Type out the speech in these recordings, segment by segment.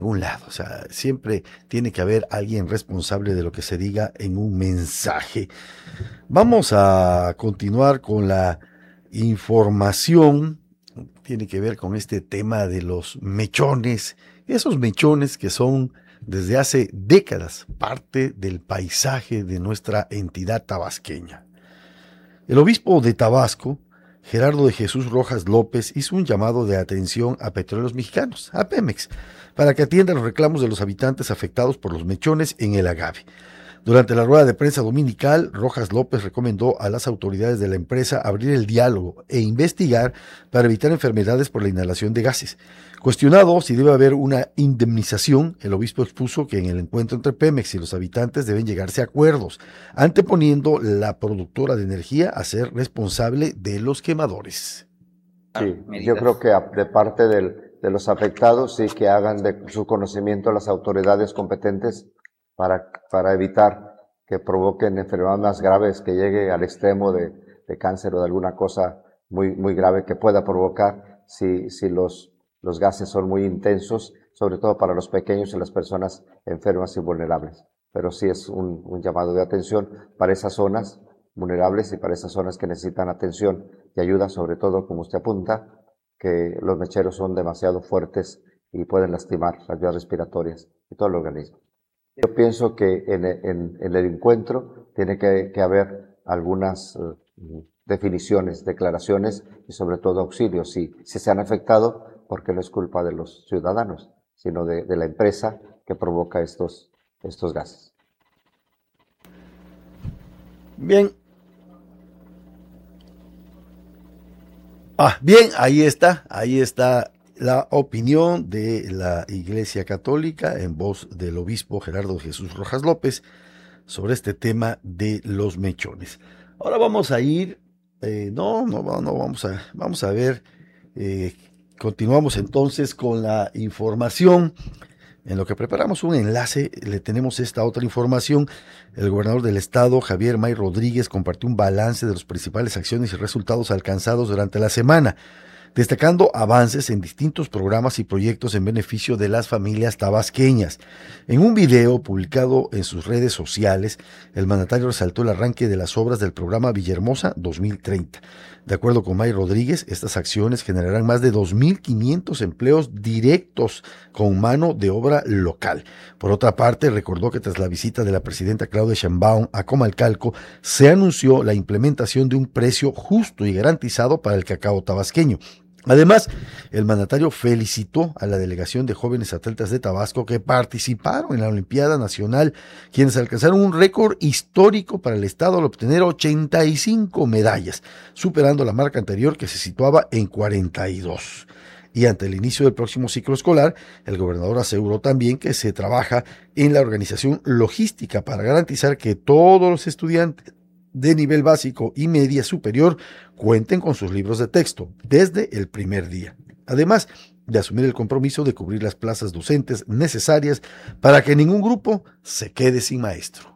un lado, o sea, siempre tiene que haber alguien responsable de lo que se diga en un mensaje. Vamos a continuar con la información. Tiene que ver con este tema de los mechones, esos mechones que son desde hace décadas parte del paisaje de nuestra entidad tabasqueña. El obispo de Tabasco, Gerardo de Jesús Rojas López, hizo un llamado de atención a Petróleos Mexicanos, a Pemex, para que atienda los reclamos de los habitantes afectados por los mechones en el agave. Durante la rueda de prensa dominical, Rojas López recomendó a las autoridades de la empresa abrir el diálogo e investigar para evitar enfermedades por la inhalación de gases. Cuestionado si debe haber una indemnización, el obispo expuso que en el encuentro entre Pemex y los habitantes deben llegarse a acuerdos, anteponiendo la productora de energía a ser responsable de los quemadores. Sí, yo creo que de parte de los afectados, sí, que hagan de su conocimiento a las autoridades competentes para evitar que provoquen enfermedades más graves, que llegue al extremo de cáncer o de alguna cosa muy, muy grave que pueda provocar si los gases son muy intensos, sobre todo para los pequeños y las personas enfermas y vulnerables. Pero sí es un llamado de atención para esas zonas vulnerables y para esas zonas que necesitan atención y ayuda, sobre todo, como usted apunta, que los mecheros son demasiado fuertes y pueden lastimar las vías respiratorias y todo el organismo. Yo pienso que en el encuentro tiene que haber algunas definiciones, declaraciones y sobre todo auxilios. Si se han afectado, porque no es culpa de los ciudadanos, sino de la empresa que provoca estos gases. Bien. Bien, ahí está la opinión de la Iglesia Católica en voz del obispo Gerardo Jesús Rojas López sobre este tema de los mechones. Ahora vamos a ir, vamos a ver, continuamos entonces con la información. En lo que preparamos un enlace, le tenemos esta otra información. El gobernador del estado, Javier May Rodríguez, compartió un balance de las principales acciones y resultados alcanzados durante la semana, destacando avances en distintos programas y proyectos en beneficio de las familias tabasqueñas. En un video publicado en sus redes sociales, el mandatario resaltó el arranque de las obras del programa Villahermosa 2030. De acuerdo con May Rodríguez, estas acciones generarán más de 2.500 empleos directos con mano de obra local. Por otra parte, recordó que tras la visita de la presidenta Claudia Sheinbaum a Comalcalco, se anunció la implementación de un precio justo y garantizado para el cacao tabasqueño. Además, el mandatario felicitó a la delegación de jóvenes atletas de Tabasco que participaron en la Olimpiada Nacional, quienes alcanzaron un récord histórico para el estado al obtener 85 medallas, superando la marca anterior que se situaba en 42. Y ante el inicio del próximo ciclo escolar, el gobernador aseguró también que se trabaja en la organización logística para garantizar que todos los estudiantes de nivel básico y media superior cuenten con sus libros de texto desde el primer día, además de asumir el compromiso de cubrir las plazas docentes necesarias para que ningún grupo se quede sin maestro.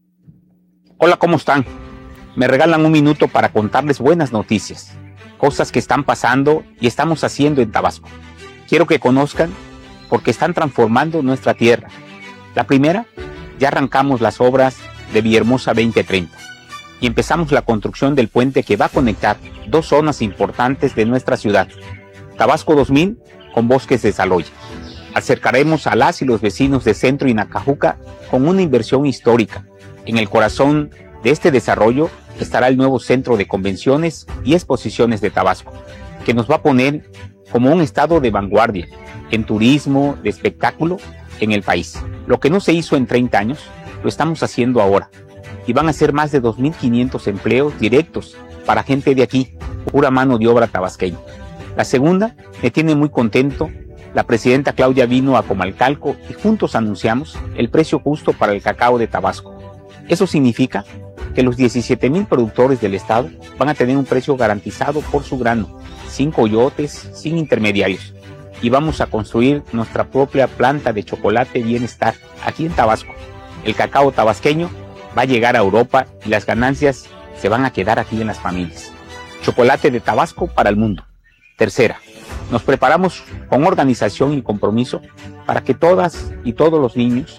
Hola, ¿cómo están? Me regalan un minuto para contarles buenas noticias, cosas que están pasando y estamos haciendo en Tabasco. Quiero que conozcan porque están transformando nuestra tierra. La primera, ya arrancamos las obras de Villahermosa 2030. Y empezamos la construcción del puente que va a conectar dos zonas importantes de nuestra ciudad, Tabasco 2000 con Bosques de Saloya. Acercaremos a las y los vecinos de Centro y Nacajuca con una inversión histórica. En el corazón de este desarrollo estará el nuevo Centro de Convenciones y Exposiciones de Tabasco, que nos va a poner como un estado de vanguardia en turismo, de espectáculo en el país. Lo que no se hizo en 30 años, lo estamos haciendo ahora. Y van a ser más de 2.500 empleos directos para gente de aquí, pura mano de obra tabasqueña. La segunda, me tiene muy contento, la presidenta Claudia vino a Comalcalco y juntos anunciamos el precio justo para el cacao de Tabasco. Eso significa que los 17,000 productores del estado van a tener un precio garantizado por su grano, sin coyotes, sin intermediarios. Y vamos a construir nuestra propia planta de chocolate Bienestar aquí en Tabasco. El cacao tabasqueño va a llegar a Europa y las ganancias se van a quedar aquí en las familias. Chocolate de Tabasco para el mundo. Tercera, nos preparamos con organización y compromiso para que todas y todos los niños